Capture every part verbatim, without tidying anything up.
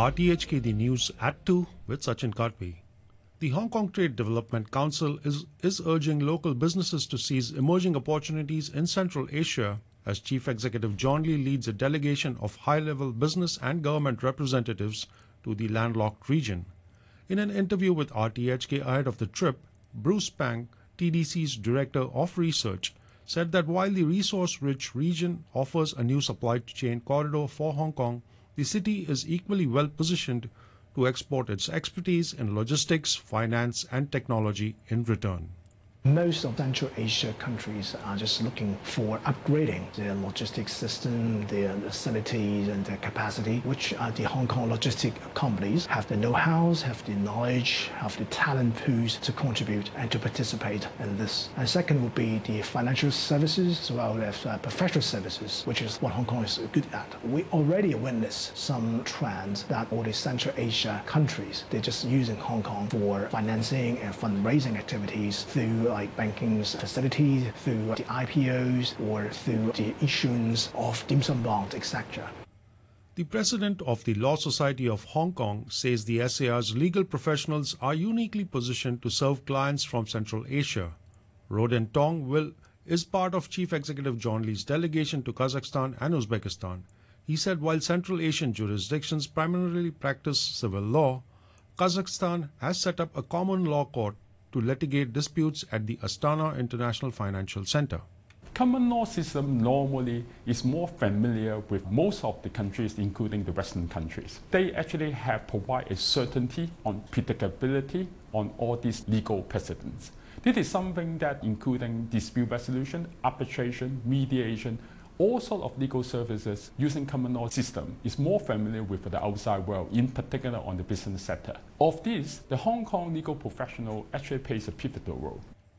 R T H K The News at two with Sachin Katwi. The Hong Kong Trade Development Council is, is urging local businesses to seize emerging opportunities in Central Asia as Chief Executive John Lee leads a delegation of high-level business and government representatives to the landlocked region. In an interview with R T H K ahead of the trip, Bruce Pang, T D C's Director of Research, said that while the resource-rich region offers a new supply chain corridor for Hong Kong, the city is equally well positioned to export its expertise in logistics, finance, and technology in return. Most of Central Asia countries are just looking for upgrading their logistics system, their facilities and their capacity, which uh, the Hong Kong logistic companies have the know-hows, have the knowledge, have the talent pools to contribute and to participate in this. And second would be the financial services as well as uh, professional services, which is what Hong Kong is good at. We already witnessed some trends that all the Central Asia countries, they're just using Hong Kong for financing and fundraising activities through like banking facilities, through the I P Os, or through the issuance of dim sum bonds, et cetera. The president of the Law Society of Hong Kong says the S A R's legal professionals are uniquely positioned to serve clients from Central Asia. Roden Tong will, is part of Chief Executive John Lee's delegation to Kazakhstan and Uzbekistan. He said while Central Asian jurisdictions primarily practice civil law, Kazakhstan has set up a common law court to litigate disputes at the Astana International Financial Center. Common law system normally is more familiar with most of the countries, including the Western countries. They actually have provided certainty on predictability on all these legal precedents. This is something that, including dispute resolution, arbitration, mediation, all sorts of legal services using common law system is more familiar with the outside world, in particular on the business sector. Of this, the Hong Kong legal professional actually plays a pivotal role.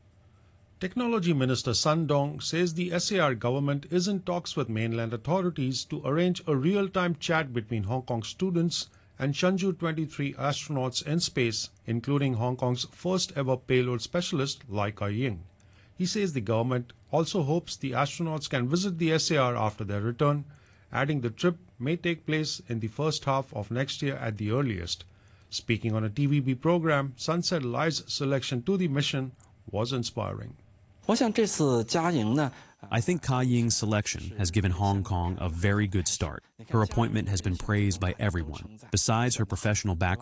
Technology Minister Sun Dong says the S A R government is in talks with mainland authorities to arrange a real-time chat between Hong Kong students and Shenzhou twenty-three astronauts in space, including Hong Kong's first-ever payload specialist, Lai Kai-ying. He says the government also hopes the astronauts can visit the S A R after their return, adding the trip may take place in the first half of next year at the earliest. Speaking on a T V B program, Sun said Lai's selection to the mission was inspiring. I think Kai-ying's selection has given Hong Kong a very good start. Her appointment has been praised by everyone. Besides her professional background,